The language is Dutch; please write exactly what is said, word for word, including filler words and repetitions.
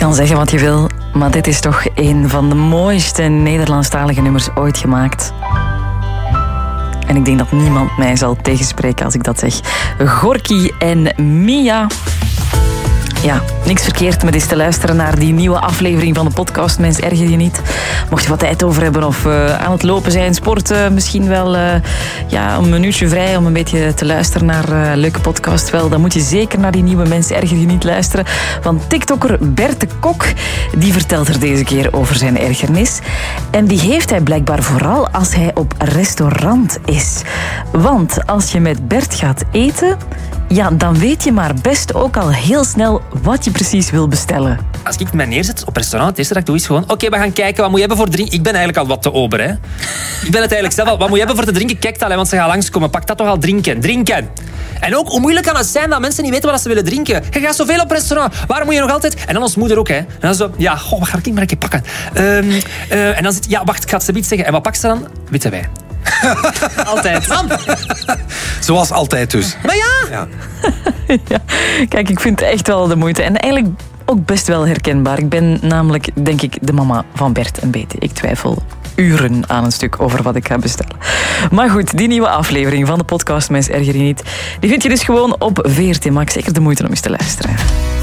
kan zeggen wat je wil, maar dit is toch een van de mooiste Nederlandstalige nummers ooit gemaakt. En ik denk dat niemand mij zal tegenspreken als ik dat zeg. Gorky en Mia. Ja, niks verkeerd met eens te luisteren naar die nieuwe aflevering van de podcast. Mens, erger je niet. Mocht je wat tijd over hebben of uh, aan het lopen zijn, sporten, misschien wel uh, ja, een minuutje vrij om een beetje te luisteren naar uh, een leuke podcast. Wel, dan moet je zeker naar die nieuwe Mens, erger je niet luisteren. Want TikToker Bert de Kok, die vertelt er deze keer over zijn ergernis. En die heeft hij blijkbaar vooral als hij op restaurant is. Want als je met Bert gaat eten, ja, dan weet je maar best ook al heel snel wat je precies wil bestellen. Als ik mij neerzet op restaurant, het eerste dat ik doe is gewoon... Oké, okay, we gaan kijken, wat moet je hebben voor drinken? Ik ben eigenlijk al wat te ober, hè. Ik ben het eigenlijk zelf al... Wat moet je hebben voor te drinken? Kijk dat, want ze gaan langskomen. Pak dat toch al drinken. Drinken. En ook, hoe moeilijk kan het zijn dat mensen niet weten wat ze willen drinken? Je gaat zoveel op restaurant. Waarom moet je nog altijd... En dan ons moeder ook, hè. En dan zo... Ja, goh, wat ga ik maar een keer pakken? Um, uh, en dan zit... Ja, wacht, ik ga het zoiets zeggen. En wat pakt ze dan? Witte wijn. Altijd. Man. Zoals altijd dus. Maar ja. ja. Ja. Kijk, ik vind het echt wel de moeite. En eigenlijk ook best wel herkenbaar. Ik ben namelijk, denk ik, de mama van Bert een beetje. Ik twijfel uren aan een stuk over wat ik ga bestellen. Maar goed, die nieuwe aflevering van de podcast Mens, erger je niet, die vind je dus gewoon op V R T Max. Zeker de moeite om eens te luisteren.